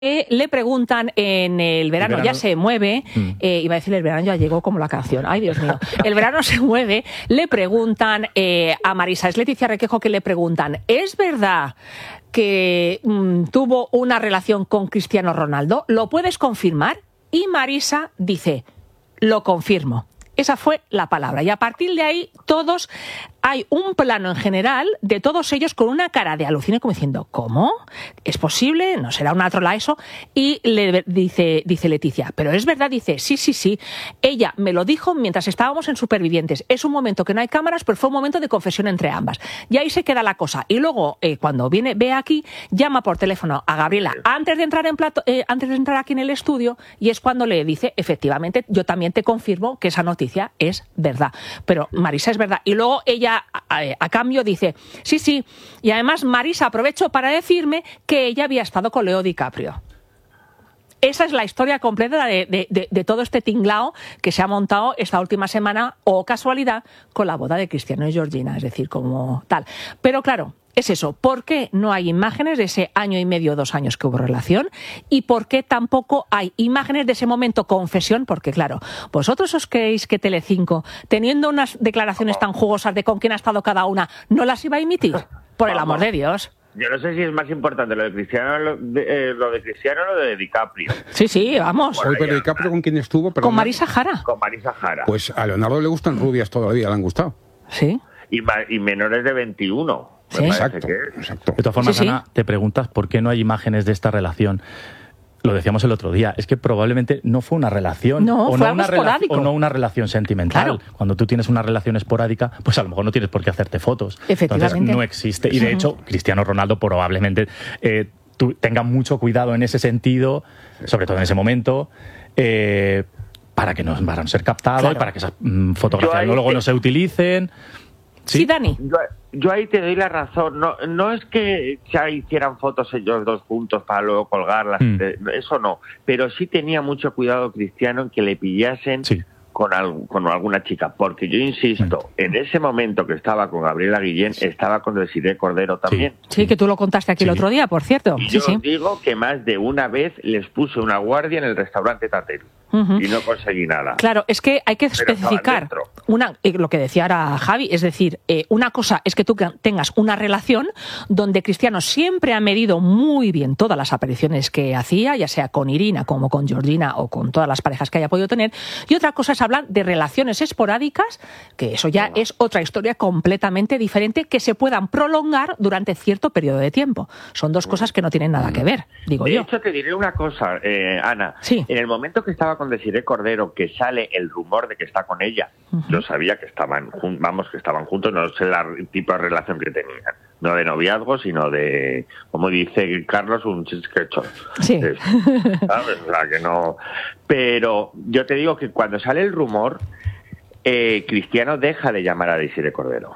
Le preguntan en el verano ya se mueve, iba a decir el verano ya llegó como la canción, ay Dios mío, el verano se mueve, le preguntan a Marisa, es Leticia Requejo que le preguntan, ¿es verdad que tuvo una relación con Cristiano Ronaldo? ¿Lo puedes confirmar? Y Marisa dice, lo confirmo. Esa fue la palabra. Y a partir de ahí, todos, hay un plano en general de todos ellos con una cara de alucine, como diciendo, ¿cómo? ¿Es posible? ¿No será una trola eso? Y le dice Leticia, pero es verdad, dice, sí. Ella me lo dijo mientras estábamos en Supervivientes. Es un momento que no hay cámaras, pero fue un momento de confesión entre ambas. Y ahí se queda la cosa. Y luego, cuando ve aquí, llama por teléfono a Gabriela antes de entrar aquí en el estudio, y es cuando le dice, efectivamente, yo también te confirmo que esa noticia es verdad. Pero Marisa es verdad. Y luego ella, a cambio, dice, sí. Y además Marisa aprovechó para decirme que ella había estado con Leo DiCaprio. Esa es la historia completa de todo este tinglao que se ha montado esta última semana, o casualidad, con la boda de Cristiano y Georgina, es decir, como tal. Pero claro, es eso, ¿por qué no hay imágenes de ese año y medio, 2 años que hubo relación? ¿Y por qué tampoco hay imágenes de ese momento confesión? Porque claro, ¿vosotros os creéis que Telecinco, teniendo unas declaraciones tan jugosas de con quién ha estado cada una, no las iba a emitir? Por el amor de Dios. Yo no sé si es más importante lo de Cristiano o lo de DiCaprio. Sí, vamos. Bueno, pero DiCaprio, ¿con quién estuvo? Con Marisa Jara. Con Marisa Jara. Pues a Leonardo le gustan rubias todavía, le han gustado. Sí. Y menores de 21. Sí. Exacto. De todas formas, Ana, te preguntas por qué no hay imágenes de esta relación. Lo decíamos el otro día, es que probablemente no fue una relación, o no una relación sentimental. Claro. Cuando tú tienes una relación esporádica, pues a lo mejor no tienes por qué hacerte fotos. Efectivamente. Entonces no existe. Y de hecho, Cristiano Ronaldo probablemente tenga mucho cuidado en ese sentido, sobre todo en ese momento, para que no van a ser captados, claro, para que esas fotografías luego no se utilicen. Sí, Dani. Yo ahí te doy la razón. No es que ya hicieran fotos ellos dos juntos para luego colgarlas. Eso no. Pero sí tenía mucho cuidado Cristiano en que le pillasen con alguna chica. Porque yo insisto, en ese momento que estaba con Gabriela Guillén, estaba con Desiree Cordero también. Sí, que tú lo contaste aquí el otro día, por cierto. Y yo digo que más de una vez les puse una guardia en el restaurante Tatel. Y no conseguí nada. Claro, es que hay que especificar lo que decía ahora Javi, es decir, una cosa es que tú tengas una relación donde Cristiano siempre ha medido muy bien todas las apariciones que hacía, ya sea con Irina como con Georgina o con todas las parejas que haya podido tener, y otra cosa es hablar de relaciones esporádicas, que eso ya es otra historia completamente diferente, que se puedan prolongar durante cierto periodo de tiempo. Son dos cosas que no tienen nada que ver, digo yo. De hecho, te diré una cosa, Ana. Sí. En el momento que estaba con Desiree Cordero, que sale el rumor de que está con ella, yo sabía que estaban juntos, no sé el tipo de relación que tenían, no de noviazgo, sino de, como dice Carlos, un chisquechón. Sí. ¿Sabes? O sea, que no. Pero yo te digo que cuando sale el rumor, Cristiano deja de llamar a Desiree Cordero.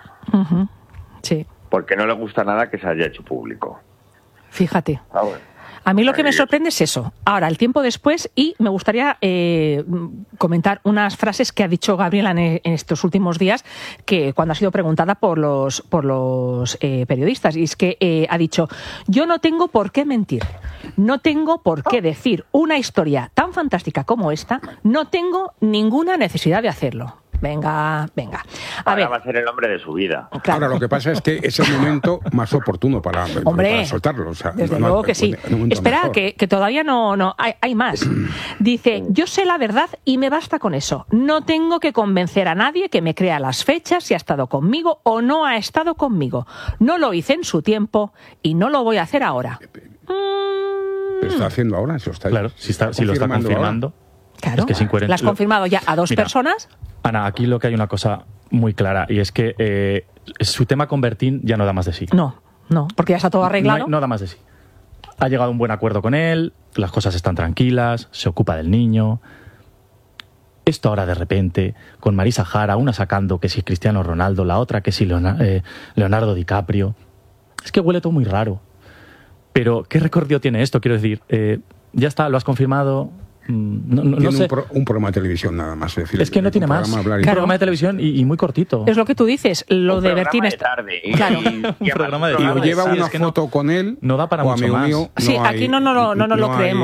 Sí. Porque no le gusta nada que se haya hecho público. Fíjate. A mí lo que me sorprende es eso. Ahora, el tiempo después, y me gustaría comentar unas frases que ha dicho Gabriela en estos últimos días, que cuando ha sido preguntada por los periodistas, y es que ha dicho, yo no tengo por qué mentir, no tengo por qué decir una historia tan fantástica como esta, no tengo ninguna necesidad de hacerlo. Venga. Ahora va a ser el hombre de su vida. Claro. Ahora, lo que pasa es que es el momento más oportuno para soltarlo. O sea, desde luego que sí. Espera, que todavía no hay más. Dice, yo sé la verdad y me basta con eso. No tengo que convencer a nadie que me crea las fechas si ha estado conmigo o no ha estado conmigo. No lo hice en su tiempo y no lo voy a hacer ahora. ¿Lo está haciendo ahora? Claro, si lo está confirmando. Claro, es que es incoherente. ¿La has confirmado ya a 2 personas? Ana, aquí lo que hay una cosa muy clara, y es que su tema con Bertín ya no da más de sí. No, porque ya está todo arreglado. No da más de sí. Ha llegado a un buen acuerdo con él, las cosas están tranquilas, se ocupa del niño. Esto ahora de repente, con Marisa Jara, una sacando que si Cristiano Ronaldo, la otra que si Leonardo DiCaprio. Es que huele todo muy raro. Pero, ¿qué recorrido tiene esto? Quiero decir, ya está, lo has confirmado. No sé. Un programa de televisión nada más. Es que no tiene más. Un programa de televisión y muy cortito. Es lo que tú dices, lo de Bertín tarde. Claro. Un programa de tarde. Y lleva una foto con él. No da para mucho más. Sí, aquí no nos lo creemos.